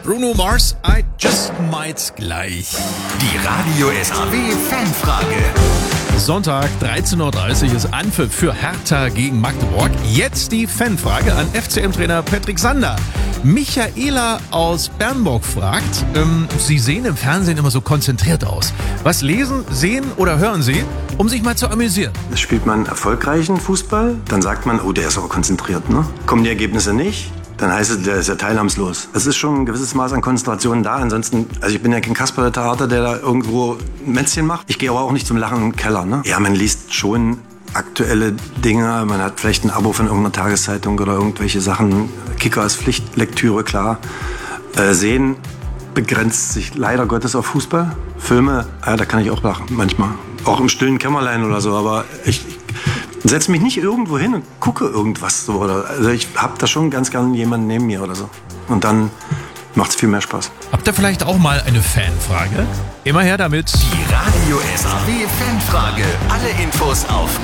Bruno Mars, I just might gleich. Die Radio SAW Fanfrage. Sonntag, 13.30 Uhr ist Anpfiff für Hertha gegen Magdeburg. Jetzt die Fanfrage an FCM-Trainer Patrick Sander. Michaela aus Bernburg fragt, Sie sehen im Fernsehen immer so konzentriert aus. Was lesen, sehen oder hören Sie, um sich mal zu amüsieren? Spielt man erfolgreichen Fußball, dann sagt man, oh, der ist aber konzentriert, ne? Kommen die Ergebnisse nicht, dann heißt es, der ist ja teilnahmslos. Es ist schon ein gewisses Maß an Konzentration da. Ansonsten, also ich bin ja kein Kasper der Theater, der da irgendwo ein Mätzchen macht. Ich gehe aber auch nicht zum Lachen im Keller, ne? Ja, man liest schon aktuelle Dinge. Man hat vielleicht ein Abo von irgendeiner Tageszeitung oder irgendwelche Sachen. Kicker als Pflichtlektüre, klar. Sehen begrenzt sich leider Gottes auf Fußball. Filme, ja, da kann ich auch lachen, manchmal. Auch im stillen Kämmerlein oder so, aber ich setze mich nicht irgendwo hin und gucke irgendwas so. Also ich habe da schon ganz gerne jemanden neben mir oder so. Und dann macht es viel mehr Spaß. Habt ihr vielleicht auch mal eine Fanfrage? Immer her damit. Die Radio SAW Fanfrage. Alle Infos auf